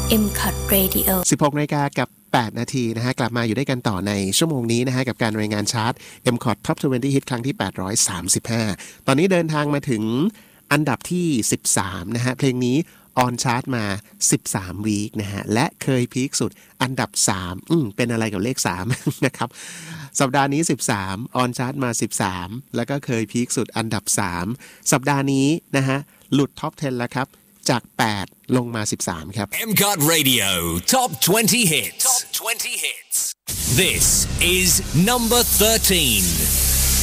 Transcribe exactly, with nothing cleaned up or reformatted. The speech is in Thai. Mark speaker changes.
Speaker 1: เอ็ม ซี โอ ที Radio
Speaker 2: สิบหก นาฬิกากับแปดนาทีนะฮะกลับมาอยู่ด้วยกันต่อในชั่วโมงนี้นะฮะกับการรายงานชาร์ต เอ็ม ซี โอ ที Top ยี่สิบ Hit ครั้งที่แปดร้อยสามสิบห้าตอนนี้เดินทางมาถึงอันดับที่สิบสามนะฮะเพลงนี้ออนชาร์ตมาสิบสามวีคนะฮะและเคยพีคสุดอันดับสามอืมเป็นอะไรกับเลขสาม นะครับสัปดาห์นี้สิบสามออนชาร์ตมาสิบสามแล้วก็เคยพีคสุดอันดับสามสัปดาห์นี้นะฮะหลุดท็อปสิบแล้วครับจากแปดลงมาสิบสามครับ
Speaker 3: เอ็ม ซี โอ ที Radio Top twenty Hits Top twenty Hits This is number thirteen